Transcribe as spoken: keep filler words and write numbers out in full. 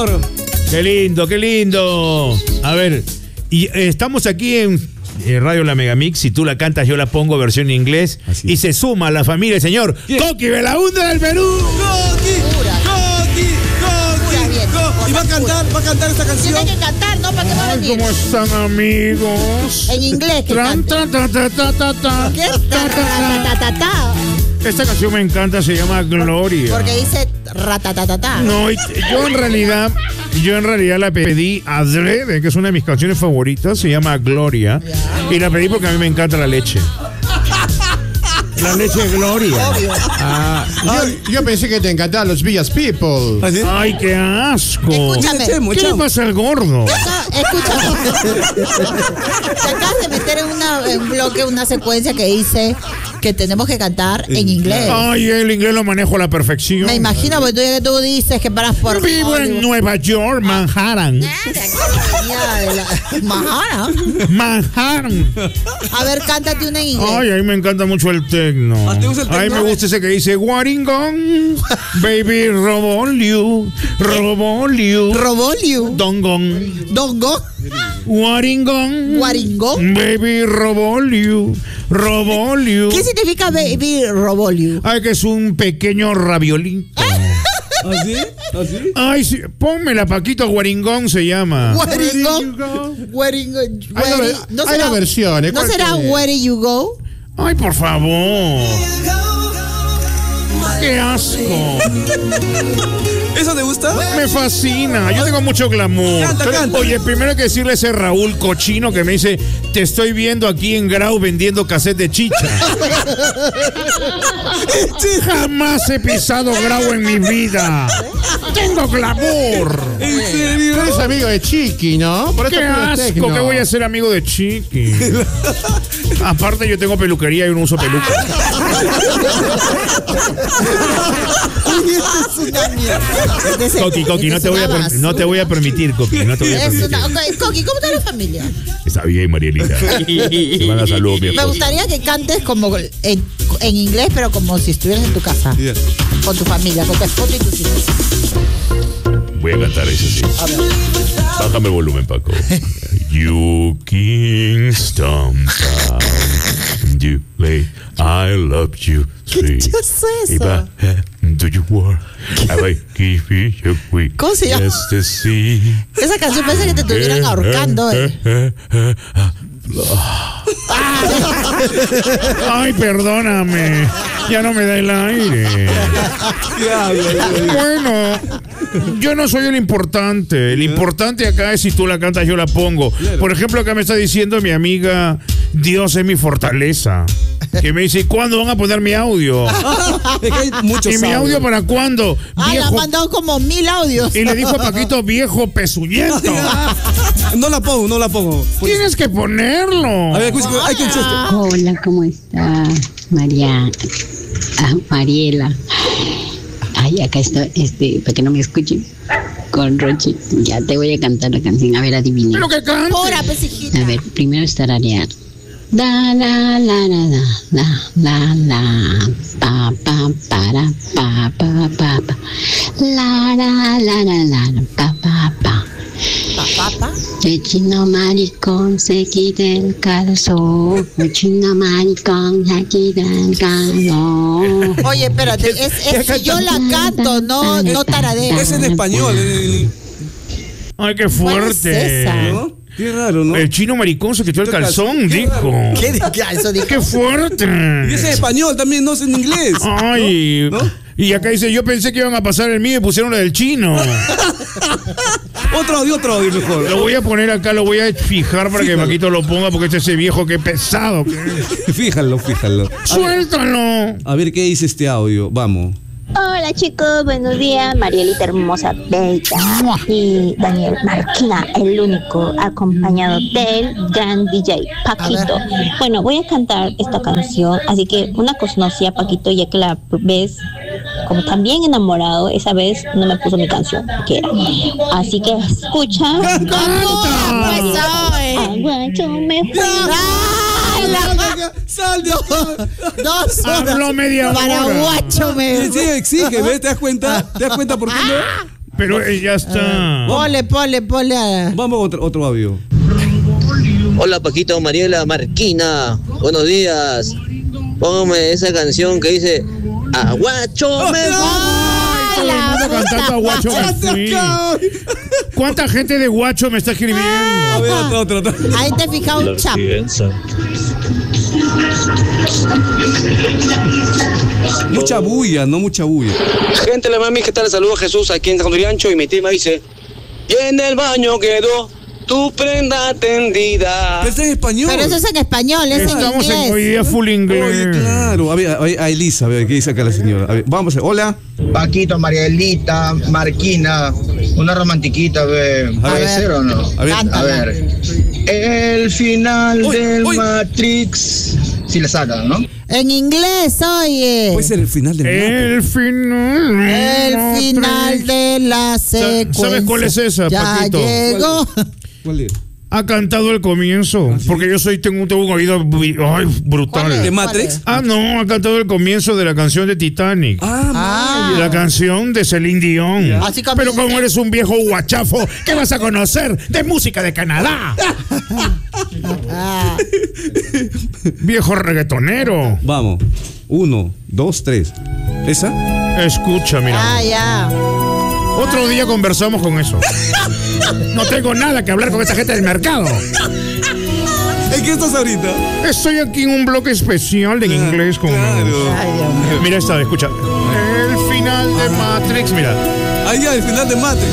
señor. Qué lindo, qué lindo. A ver, y eh, estamos aquí en eh, Radio La Megamix. Si tú la cantas, yo la pongo versión en inglés. Así. Y se suma a la familia el señor Coqui Belaúnde del Perú. Coqui, Coqui, Coqui, Coqui. Y va a cantar, va a cantar esta canción. Tiene que cantar, ¿no? ¿Para qué va a venir? ¿Cómo están, amigos? En inglés, que Tran, ta, ta, ta, ta, ta, ta. ¿Qué? Ta, ta, ta, ta, ta. Esta canción me encanta, se llama Gloria. Porque dice ratatatata. No, yo en realidad, yo en realidad la pedí adrede, que es una de mis canciones favoritas, se llama Gloria. Y la pedí porque a mí me encanta la leche. La leche Gloria. Ah, yo, yo pensé que te encantaban los Villas People. Ay, qué asco. Escúchame. ¿Qué le pasa al gordo? No, escúchame. Te acabas de meter en, una, en un bloque una secuencia que dice que tenemos que cantar en inglés. Ay, el inglés lo manejo a la perfección. Me imagino, porque tú, ya que tú dices que paras por... Vivo en Nueva York, Manhattan. Manhattan. Manhattan. A ver, cántate una en inglés. Ay, a mí me encanta mucho el tecno. ¿Ah, te gusta el tecno? A mí me gusta ese que dice Waringón, baby, Roboliu, Roboliu, Roboliu, Dongón, Dongón, Waringón, Waringón, baby, Roboliu, Roboliu. ¿Qué significa baby Roboliu? Ay, que es un pequeño raviolito. ¿Así? ¿Así? Ay, sí, pónmela, Paquito, Guaringón se llama. Waringón, Waringón, Hay una, Where- ¿no hay será, una versión. ¿eh? ¿no ¿Cuál será que- Where You Go? Ay, por favor. ¡Qué asco! ¿Eso te gusta? Me fascina, yo tengo mucho glamour. Canta, canta. Oye, primero hay que decirle a ese Raúl cochino que me dice, te estoy viendo aquí en Grau vendiendo cassette de chicha. Jamás he pisado Grau en mi vida. Tengo glamour. ¿En serio? Tú eres amigo de Chiqui, ¿no? Por eso Qué pides asco, tecno. que voy a ser amigo de Chiqui. Aparte yo tengo peluquería y no uso peluca. Es una mierda. Este es- Coqui, Coqui, no este te, es voy a una per- basura. no te voy a permitir, Coqui, no te voy a Es permitir. una- ok, Coqui, ¿cómo está la familia? Está bien, Marielita. Te manda saludos, mi Me esposa. gustaría que cantes como en, en inglés, pero como si estuvieras en tu casa. Yeah. Con tu familia, con tu esposa y tus hijos. Voy a cantar eso, sí. Bájame el volumen, Paco. You Kingston Town, you lay, I love you, sweet. ¿Qué es eso? If I had to you war, I might give you your quick. ¿Cómo se llama? Ecstasy. Esa canción parece que te estuvieran ahorcando, eh. Ay, perdóname. Ya no me da el aire. Bueno, yo no soy el importante. El importante acá es si tú la cantas, yo la pongo. Por ejemplo, acá me está diciendo mi amiga, Dios es mi fortaleza. Que me dice, ¿cuándo van a poner mi audio? Es que hay muchos ¿Y mi audio para cuándo? Ah, le han Viejo. mandado como mil audios. Y le dijo a Paquito, viejo pezuñento. No la pongo, no la pongo. Tienes que ponerlo. A ver, escucha, hay que escuchar. Hola, ¿cómo está María? Ah, Mariela. Ay, acá estoy, este, para que no me escuchen. Con Rochi. Ya te voy a cantar la canción. A ver, adivina. Lo que cante. Pura pesijita. A ver, primero es tararear. Da la la la la la la la pa pa para pa pa pa pa la la la la la pa pa pa. Papá. El chino maricón se quita el calzón. El chino maricón se quita el calzón. Oye, espérate, es, es si yo la canto, no, no taradeo. Es en español. el- Ay, qué ¿Cuál es fuerte. esa? ¿No? Qué raro, ¿no? El chino maricón se quitó el calzón, Qué dijo. ¿Qué diga eso? Dijo. ¡Qué fuerte! Y es en español también, no es en inglés. Ay, ¿No? y acá dice, yo pensé que iban a pasar el mío y pusieron lo del chino. Otro audio, otro audio mejor. Lo voy a poner acá, lo voy a fijar para que Paquito lo ponga porque este es ese viejo que pesado. Que... Fíjalo, fíjalo. A ver, ¡Suéltalo! a ver qué dice este audio. Vamos. Hola chicos, buenos días, Marielita hermosa, bella y Daniel Marquina, el único, acompañado del gran D J Paquito. Bueno, voy a cantar esta canción, así que una cosa no hacía Paquito, ya que la ves como también enamorado, esa vez no me puso mi canción, que era. Así que escucha. Pues, ay. Aguacho me fui. Ay, la- Sal de Dos horas. Habló media hora. Para guacho me. Sí, exige, ¿ves? ¿Te das cuenta? ¿Te das cuenta por qué no? Pero eh, ya está. Pole, pole, pole. a- Vamos a otro, otro audio. Hola Paquito, Mariela, Marquina, buenos días. Póngame esa canción que dice Aguacho me Todo el la mundo puta cantando a Guacho me fui. ¿Cuánta gente de Guacho me está A escribiendo? ver, otro, otro, otro. Ahí te fija un chap. Mucha bulla, no mucha bulla. Gente, la mami, ¿qué tal? Saludos a Jesús aquí en San Uriancho y mi tema dice y en el baño quedó tu prenda tendida. Pero está en español. Pero eso es en español, es en Estamos en hoy inglés. día full inglés. Oye, claro. A ver, a, ver, a Elisa, a ver, ¿qué dice acá la señora? A ver, vamos a ver. Hola. Paquito, Marielita, Marquina, una romantiquita, ve. ¿Puede ver. ser o no? A ver. A Cántala. ver. El final Uy, del uy. Matrix. Si le sacan, ¿no? En inglés, oye. Puede ser el final del El final. El final de la secuencia. ¿Sabes cuál es esa, Ya Paquito? llegó. ¿Cuál es? Ha cantado el comienzo. Porque yo soy, tengo, tengo un oído ay, ¿Cuál brutal. es? ¿De Matrix? Ah, no, ha cantado el comienzo de la canción de Titanic. Ah, Ah. La canción de Celine Dion. Así como- Pero como eres un viejo guachafo, ¿qué vas a conocer de música de Canadá? Ah, Viejo reggaetonero. vamos. Uno, dos, tres. ¿Esa? Escucha, mira. ah, ya. Otro día conversamos con eso. No tengo nada que hablar con esa gente del mercado. ¿En qué estás ahorita? Estoy aquí en un bloque especial en inglés con... Claro. Ay, Dios mío. Mira esta, escucha. El final de Matrix, mira. Ahí ya, el final de Matrix.